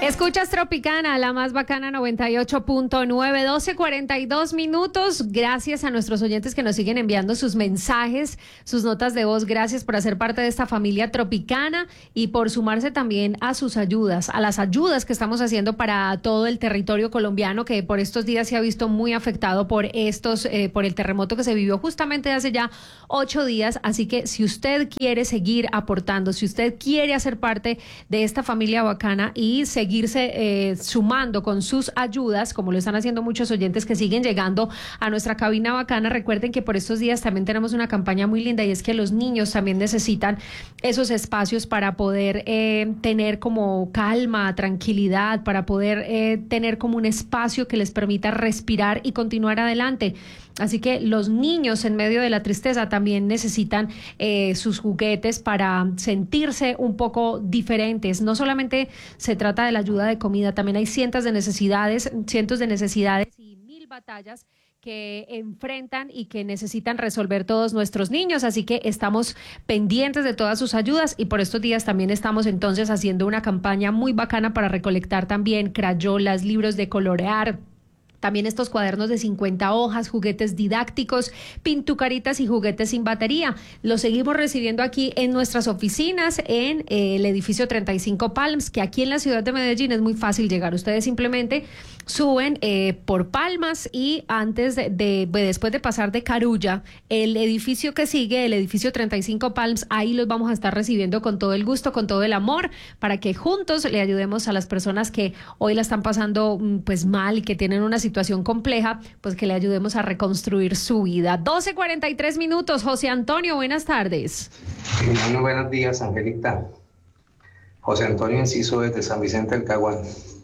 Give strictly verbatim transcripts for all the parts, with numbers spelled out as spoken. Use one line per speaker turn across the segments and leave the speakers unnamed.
Escuchas Tropicana, la más bacana, noventa y ocho punto nueve, doce cuarenta y dos minutos. Gracias a nuestros oyentes que nos siguen enviando sus mensajes, sus notas de voz. Gracias por hacer parte de esta familia tropicana y por sumarse también a sus ayudas, a las ayudas que estamos haciendo para todo el territorio colombiano, que por estos días se ha visto muy afectado por estos, eh, por el terremoto que se vivió justamente hace ya ocho días. Así que si usted quiere seguir aportando, si usted quiere hacer parte de esta familia bacana y seguir seguirse eh, sumando con sus ayudas, como lo están haciendo muchos oyentes que siguen llegando a nuestra cabina bacana. Recuerden que por estos días también tenemos una campaña muy linda y es que los niños también necesitan esos espacios para poder eh, tener como calma, tranquilidad, para poder eh, tener como un espacio que les permita respirar y continuar adelante. Así que los niños en medio de la tristeza también necesitan eh, sus juguetes para sentirse un poco diferentes. No solamente se trata de la ayuda de comida, también hay cientos de necesidades, cientos de necesidades y mil batallas que enfrentan y que necesitan resolver todos nuestros niños. Así que estamos pendientes de todas sus ayudas y por estos días también estamos entonces haciendo una campaña muy bacana para recolectar también crayolas, libros de colorear, también estos cuadernos de cincuenta hojas, juguetes didácticos, pintucaritas y juguetes sin batería. Los seguimos recibiendo aquí en nuestras oficinas en eh, el edificio treinta y cinco Palms, que aquí en la ciudad de Medellín es muy fácil llegar. Ustedes simplemente suben eh, por Palmas y antes de, de, de después de pasar de Carulla, el edificio que sigue, el edificio treinta y cinco Palms, ahí los vamos a estar recibiendo con todo el gusto, con todo el amor, para que juntos le ayudemos a las personas que hoy la están pasando pues mal y que tienen una situación compleja, pues que le ayudemos a reconstruir su vida. doce cuarenta y tres minutos. José Antonio, buenas tardes.
Muy buenos días, Angelita. José Antonio Enciso desde San Vicente del Caguán.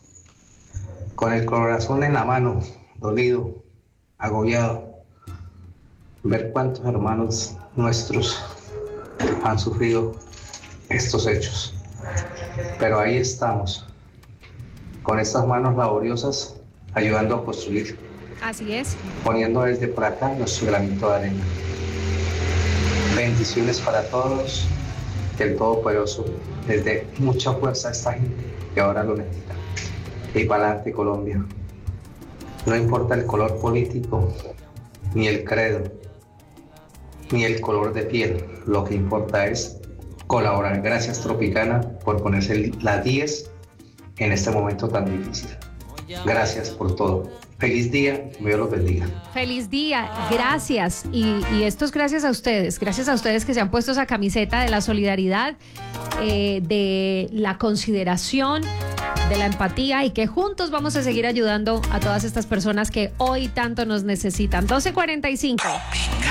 Con el corazón en la mano, dolido, agobiado, ver cuántos hermanos nuestros han sufrido estos hechos. Pero ahí estamos, con estas manos laboriosas, ayudando a construir.
Así es.
Poniendo desde por acá nuestro granito de arena. Bendiciones para todos, que el Todopoderoso les dé mucha fuerza a esta gente que ahora lo necesita. Y para adelante, Colombia. No importa el color político, ni el credo, ni el color de piel. Lo que importa es colaborar. Gracias, Tropicana, por ponerse la diez en este momento tan difícil. Gracias por todo. Feliz día, Dios los bendiga.
Feliz día, gracias. Y, y esto es gracias a ustedes, gracias a ustedes que se han puesto esa camiseta de la solidaridad, eh, de la consideración, de la empatía y que juntos vamos a seguir ayudando a todas estas personas que hoy tanto nos necesitan. doce cuarenta y cinco.